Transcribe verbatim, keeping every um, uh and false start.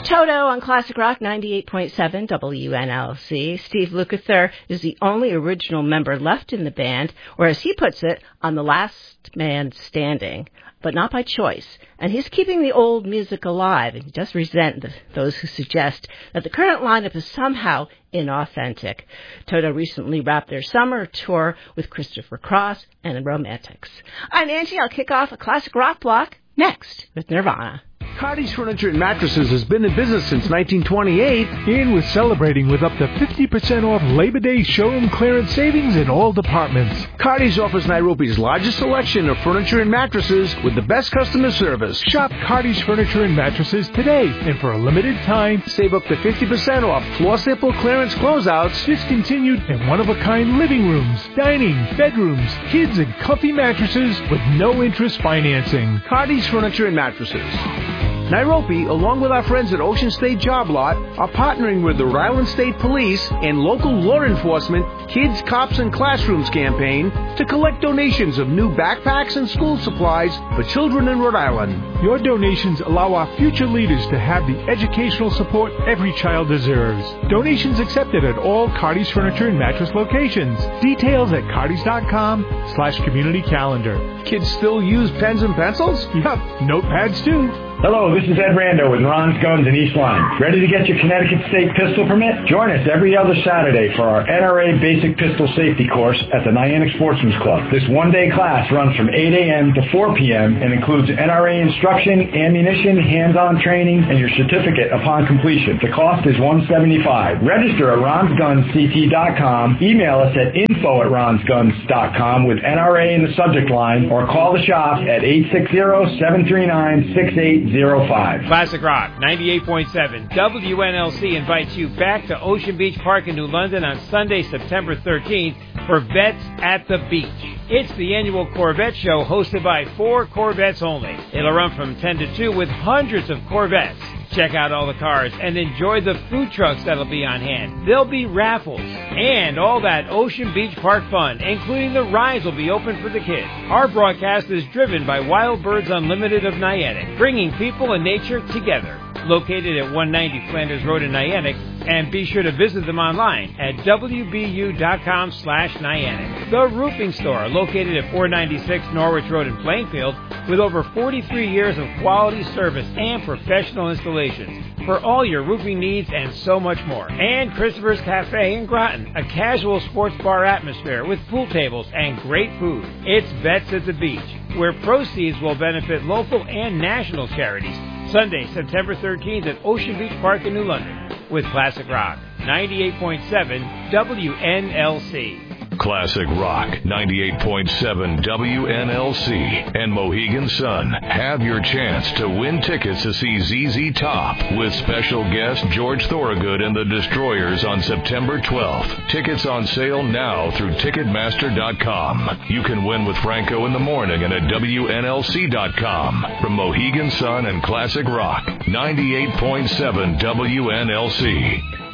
Toto on Classic Rock ninety-eight point seven W N L C. Steve Lukather is the only original member left in the band, or as he puts it, on the last man standing, but not by choice. And he's keeping the old music alive, and he does resent the, those who suggest that the current lineup is somehow inauthentic. Toto recently wrapped their summer tour with Christopher Cross and the Romantics. I'm Angie. I'll kick off a classic rock block next with Nirvana. Cardi's Furniture and Mattresses has been in business since nineteen twenty-eight. And with celebrating with up to fifty percent off Labor Day showroom clearance savings in all departments. Cardi's offers Nairobi's largest selection of furniture and mattresses with the best customer service. Shop Cardi's Furniture and Mattresses today, and for a limited time, save up to fifty percent off floor sample clearance closeouts, discontinued and one-of-a-kind living rooms, dining, bedrooms, kids and comfy mattresses with no interest financing. Cardi's Furniture and Mattresses. Nairobi, along with our friends at Ocean State Job Lot, are partnering with the Rhode Island State Police and local law enforcement Kids, Cops, and Classrooms campaign to collect donations of new backpacks and school supplies for children in Rhode Island. Your donations allow our future leaders to have the educational support every child deserves. Donations accepted at all Cardi's Furniture and Mattress locations. Details at cardis.com slash community calendar. Kids still use pens and pencils? Yup, notepads too. Hello, this is Ed Rando with Ron's Guns in East Lyme. Ready to get your Connecticut State pistol permit? Join us every other Saturday for our N R A Basic Pistol Safety course at the Niantic Sportsman's Club. This one-day class runs from eight a.m. to four p.m. and includes N R A instruction, ammunition, hands-on training, and your certificate upon completion. The cost is one hundred seventy-five dollars. Register at rons guns c t dot com. Email us at info at rons guns dot com with N R A in the subject line, or call the shop at eight six zero, seven three nine, six eight zero five. Classic Rock ninety-eight point seven W N L C invites you back to Ocean Beach Park in New London on Sunday, September thirteenth for Vets at the Beach. It's the annual Corvette show hosted by four Corvettes only. It'll run from ten to two with hundreds of Corvettes. Check out all the cars and enjoy the food trucks that'll be on hand. There'll be raffles and all that Ocean Beach Park fun, including the rides will be open for the kids. Our broadcast is driven by Wild Birds Unlimited of Niantic, bringing people and nature together. Located at one ninety Flanders Road in Niantic, and be sure to visit them online at w b u dot com slash Niantic. The Roofing Store, located at four ninety-six Norwich Road in Plainfield, with over forty-three years of quality service and professional installations for all your roofing needs and so much more. And Christopher's Cafe in Groton, a casual sports bar atmosphere with pool tables and great food. It's Vets at the Beach, where proceeds will benefit local and national charities. Sunday, September thirteenth at Ocean Beach Park in New London with Classic Rock ninety-eight point seven W N L C. Classic Rock ninety-eight point seven W N L C and Mohegan Sun have your chance to win tickets to see Z Z Top with special guest George Thorogood and the Destroyers on September twelfth. Tickets on sale now through Ticketmaster dot com. You can win with Franco in the morning and at W N L C dot com. From Mohegan Sun and Classic Rock ninety-eight point seven W N L C.